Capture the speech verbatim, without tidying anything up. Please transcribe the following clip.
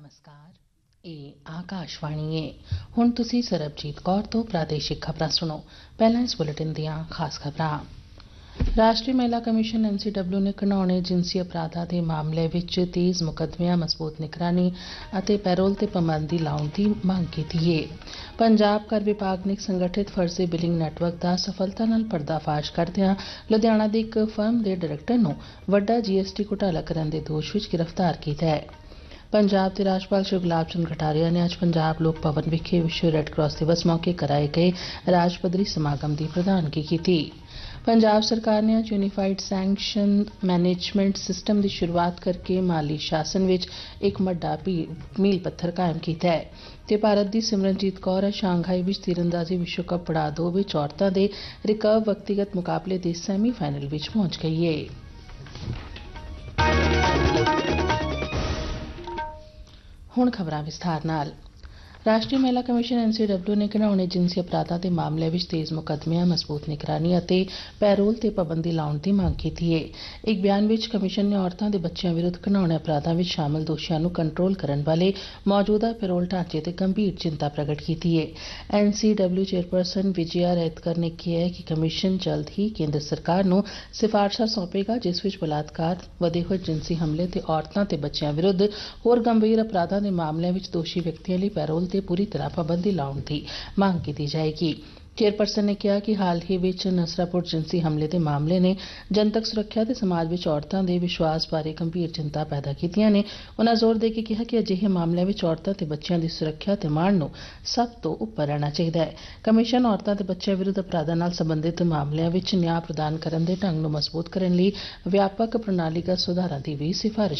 नमस्कार ਇਹ ਆਕਾਸ਼ਵਾਣੀ ਹੈ। ਹੁਣ ਤੁਸੀਂ ਸਰਬਜੀਤ ਕੌਰ ਤੋਂ ਪ੍ਰਾਦੇਸ਼ਿਕ ਖਬਰਾਂ ਸੁਣੋ। ਪਹਿਲਾਂ ਇਸ ਬੁਲੇਟਿਨ ਦੀਆਂ ਖਾਸ ਖਬਰਾਂ। ਰਾਸ਼ਟਰੀ ਮਹਿਲਾ ਕਮਿਸ਼ਨ ਐਨ ਸੀ ਡਬਲਿਊ ਨੇ ਘਿਨੌਣੇ ਜਿਨਸੀ ਅਪਰਾਧਾਂ ਦੇ ਮਾਮਲੇ ਵਿੱਚ ਤੇਜ਼ ਮੁਕੱਦਮਿਆਂ, ਮਜ਼ਬੂਤ ਨਿਗਰਾਨੀ ਅਤੇ ਪੈਰੋਲ ਤੇ ਪਾਬੰਦੀ ਲਾਉਣ ਦੀ ਮੰਗ ਕੀਤੀ ਹੈ। ਪੰਜਾਬ ਕਰ ਵਿਭਾਗ ਨੇ ਸੰਗਠਿਤ ਫਰਜ਼ੀ ਬਿਲਿੰਗ ਨੈਟਵਰਕ ਦਾ ਸਫਲਤਾ ਨਾਲ ਪਰਦਾਫਾਸ਼ ਕਰਦਿਆਂ ਲੁਧਿਆਣਾ ਦੀ ਇੱਕ ਫਰਮ ਦੇ ਡਾਇਰੈਕਟਰ ਨੂੰ ਵੱਡਾ ਜੀ ਐਸ ਟੀ ਘੁਟਾਲਾ ਕਰਨ ਦੇ ਦੋਸ਼ ਵਿੱਚ ਗ੍ਰਿਫਤਾਰ ਕੀਤਾ ਹੈ। ਪੰਜਾਬ ਦੇ ਰਾਜਪਾਲ ਸ਼੍ਰੀ ਗੁਲਾਬ ਚੰਦ ਖਟਾਰੀਆ ਨੇ ਅੱਜ ਪੰਜਾਬ ਲੋਕ ਭਵਨ ਵਿਖੇ ਵਿਸ਼ਵ ਰੈੱਡ ਕਰਾਸ ਦਿਵਸ ਮੌਕੇ ਕਰਾਏ ਗਏ ਰਾਜ ਪੱਧਰੀ ਸਮਾਗਮ ਦੀ ਪ੍ਰਧਾਨਗੀ ਕੀਤੀ। ਪੰਜਾਬ ਸਰਕਾਰ ਨੇ ਅੱਜ ਯੂਨੀਫਾਈਡ ਸੈਂਕਸ਼ਨ ਮੈਨੇਜਮੈਂਟ ਸਿਸਟਮ ਦੀ ਸ਼ੁਰੂਆਤ ਕਰਕੇ ਮਾਲੀ ਸ਼ਾਸਨ ਵਿੱਚ ਇੱਕ ਵੱਡਾ ਮੀਲ ਪੱਥਰ ਕਾਇਮ ਕੀਤਾ ਹੈ ਤੇ ਭਾਰਤ ਦੀ ਸਿਮਰਨਜੀਤ ਕੌਰ ਸ਼ਾਂਘਾਈ ਵਿੱਚ ਤੀਰਅੰਦਾਜ਼ੀ ਵਿਸ਼ਵ ਕੱਪ ਪੜਾਅ ਦੋ ਵਿੱਚ ਔਰਤਾਂ ਦੇ ਰਿਕਰਵ ਵਿਅਕਤੀਗਤ ਮੁਕਾਬਲੇ ਦੇ ਸੈਮੀ ਫਾਈਨਲ ਵਿੱਚ ਪਹੁੰਚ ਗਈ ਹੈ। ਹੁਣ ਖਬਰਾਂ ਵਿਸਥਾਰ ਨਾਲ। ਰਾਸ਼ਟਰੀ ਮਹਿਲਾ ਕਮਿਸ਼ਨ ਐਨ ਸੀ ਡਬਲਿਊ ਨੇ ਘਿਨੌਣੇ ਜਿਨਸੀ ਅਪਰਾਧਾਂ ਦੇ ਮਾਮਲਿਆਂ ਵਿੱਚ ਤੇਜ਼ ਮੁਕੱਦਮਿਆਂ, ਮਜ਼ਬੂਤ ਨਿਗਰਾਨੀ ਅਤੇ ਪੈਰੋਲ ਤੇ ਪਾਬੰਦੀ ਲਾਉਣ ਦੀ ਮੰਗ ਕੀਤੀ ਹੈ। ਇੱਕ ਬਿਆਨ ਵਿੱਚ ਕਮਿਸ਼ਨ ਨੇ ਔਰਤਾਂ ਤੇ ਬੱਚਿਆਂ ਵਿਰੁੱਧ ਘਿਨੌਣੇ ਅਪਰਾਧਾਂ ਵਿੱਚ ਸ਼ਾਮਲ ਦੋਸ਼ੀਆਂ ਨੂੰ ਕੰਟਰੋਲ ਕਰਨ ਵਾਲੇ ਮੌਜੂਦਾ ਪੈਰੋਲ ਢਾਂਚੇ ਤੇ ਗੰਭੀਰ ਚਿੰਤਾ ਪ੍ਰਗਟ ਕੀਤੀ ਹੈ। ਐਨ ਸੀ ਡਬਲਿਊ ਚੇਅਰਪਰਸਨ ਵਿਜਯਾ ਰੈਤਕਰ ਨੇ ਕਿਹਾ ਹੈ ਕਿ ਕਮਿਸ਼ਨ ਜਲਦ ਹੀ ਕੇਂਦਰ ਸਰਕਾਰ ਨੂੰ ਸਿਫਾਰਸ਼ਾਂ ਸੌਂਪੇਗਾ ਜਿਸ ਵਿੱਚ ਬਲਾਤਕਾਰ, ਵਧੇ ਹੋਏ ਜਿਨਸੀ ਹਮਲੇ ਤੇ ਔਰਤਾਂ ਤੇ ਬੱਚਿਆਂ ਵਿਰੁੱਧ ਹੋਰ ਗੰਭੀਰ ਅਪਰਾਧਾਂ ਦੇ ਮਾਮਲਿਆਂ ਵਿੱਚ ਦੋਸ਼ੀ ਵਿਅਕਤੀਆਂ ਲਈ ਪੈਰੋਲ ਤੇ ਪੂਰੀ ਤਰ੍ਹਾਂ ਪਾਬੰਦੀ ਲਾਉਣ ਦੀ ਮੰਗ ਕੀਤੀ ਜਾਏਗੀ। ਚੇਅਰਪਰਸਨ ਨੇ ਕਿਹਾ ਕਿ ਹਾਲ ਹੀ ਵਿੱਚ ਨਸਰਾਪੁਰ ਜਿਨਸੀ ਹਮਲੇ ਦੇ ਮਾਮਲੇ ਨੇ ਜਨਤਕ ਸੁਰੱਖਿਆ ਤੇ ਸਮਾਜ ਵਿੱਚ ਔਰਤਾਂ ਦੇ ਵਿਸ਼ਵਾਸ ਬਾਰੇ ਗੰਭੀਰ ਚਿੰਤਾ ਪੈਦਾ ਕੀਤੀਆਂ ਨੇ। ਉਨ੍ਹਾਂ ਜ਼ੋਰ ਦੇ ਕੇ ਕਿਹਾ ਕਿ ਅਜਿਹੇ ਮਾਮਲਿਆਂ ਵਿੱਚ ਔਰਤਾਂ ਤੇ ਬੱਚਿਆਂ ਦੀ ਸੁਰੱਖਿਆ ਤੇ ਮਾਣ ਨੂੰ ਸਭ ਤੋਂ ਉੱਪਰ ਰਹਿਣਾ ਚਾਹੀਦਾ ਹੈ। ਕਮਿਸ਼ਨ ਔਰਤਾਂ ਤੇ ਬੱਚਿਆਂ ਵਿਰੁੱਧ ਅਪਰਾਧਾਂ ਨਾਲ ਸੰਬੰਧਿਤ ਮਾਮਲਿਆਂ ਵਿੱਚ ਨਿਆਂ ਪ੍ਰਦਾਨ ਕਰਨ ਦੇ ਢੰਗ ਨੂੰ ਮਜ਼ਬੂਤ ਕਰਨ ਲਈ ਵਿਆਪਕ ਪ੍ਰਣਾਲੀਗਤ ਸੁਧਾਰਾਂ ਦੀ ਵੀ ਸਿਫਾਰਿਸ਼